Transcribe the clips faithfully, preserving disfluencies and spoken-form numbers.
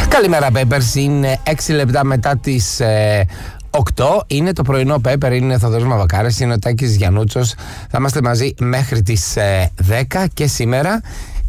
Καλημέρα Papers, είναι έξι λεπτά μετά τις ε, οκτώ. Είναι το πρωινό Paper, είναι Θοδωρής Μαβακάρης, είναι ο Τάκης Γιαννούτσος. Θα είμαστε μαζί μέχρι τις ε, δέκα και σήμερα.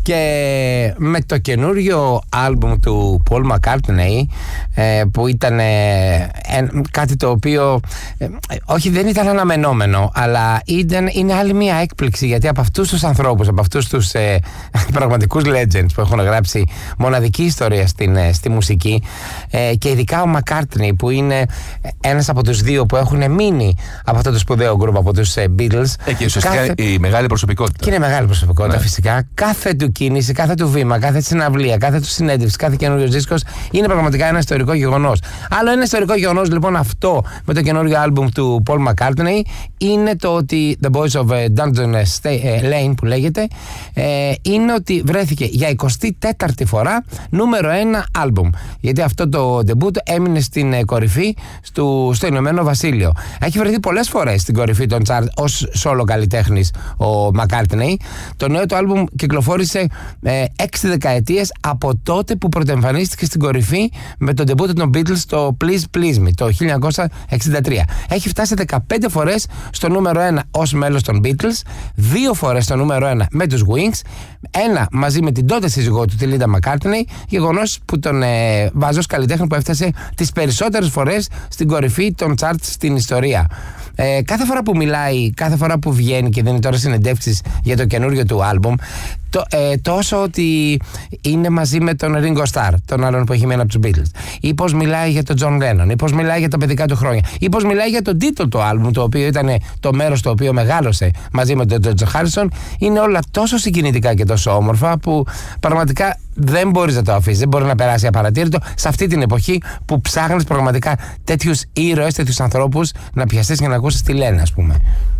Και με το καινούριο άλμπουμ του Paul McCartney, ε, που ήταν ε, ε, κάτι το οποίο ε, όχι δεν ήταν αναμενόμενο, αλλά ήταν, είναι άλλη μια έκπληξη, γιατί από αυτούς τους ανθρώπους, από αυτούς τους ε, πραγματικούς legends που έχουν γράψει μοναδική ιστορία στην, ε, στη μουσική, ε, και ειδικά ο McCartney που είναι ένας από τους δύο που έχουν μείνει από αυτό το σπουδαίο γκρουπ, από τους ε, Beatles, ε, και ουσιαστικά κάθε... η μεγάλη προσωπικότητα. Και είναι μεγάλη προσωπικότητα, ναι. Φυσικά κάθε του κίνηση, κάθε του βήμα, κάθε συναυλία, κάθε του συνέντευξη, κάθε καινούριο δίσκος είναι πραγματικά ένα ιστορικό γεγονός. Άλλο ένα ιστορικό γεγονός λοιπόν αυτό με το καινούριο άλμπουμ του Paul McCartney είναι το ότι The Boys of Dungeon Lane, που λέγεται, ε, είναι ότι βρέθηκε για εικοστή τέταρτη φορά νούμερο ένα άλμπουμ. Γιατί αυτό το debut έμεινε στην κορυφή στο, στο Ηνωμένο Βασίλειο. Έχει βρεθεί πολλές φορές στην κορυφή των chart ως solo καλλιτέχνης ο McCartney. Το νέο του άλμπουμ κυκλοφόρησε ε, έξι δεκαετίες από τότε που πρωτοεμφανίστηκε στην κορυφή με το debut των Beatles το Please Please Me το χίλια εννιακόσια εξήντα τρία. Έχει φτάσει δεκαπέντε φορές στο νούμερο ένα ως μέλος των Beatles, δύο φορές στο νούμερο ένα με τους Wings, ένα μαζί με την τότε σύζυγό του, τη Linda McCartney, γεγονός που τον ε, βάζω ως καλλιτέχνη που έφτασε τις περισσότερες φορές στην κορυφή των charts στην ιστορία. Ε, κάθε φορά που μιλάει, κάθε φορά που βγαίνει και δίνει τώρα συνεντεύξεις για το καινούριο του άλμπουμ, το, ε, τόσο ότι είναι μαζί με τον Ringo Starr, τον άλλον που έχει μείνει από τους Beatles, ή πως μιλάει για τον John Lennon, ή πως μιλάει για τα παιδικά του χρόνια, ή πως μιλάει για τον τίτλο του άλμπουμ, το οποίο ήταν το μέρος το οποίο μεγάλωσε μαζί με τον George Harrison, είναι όλα τόσο συγκινητικά και τόσο όμορφα που πραγματικά δεν μπορείς να το αφήσεις, δεν μπορεί να περάσει απαρατήρητο σε αυτή την εποχή που ψάχνεις πραγματικά τέτοιους ήρωες, τέτοιους ανθρώπους να πιαστείς και να ακούσεις τι λένε, ας πούμε.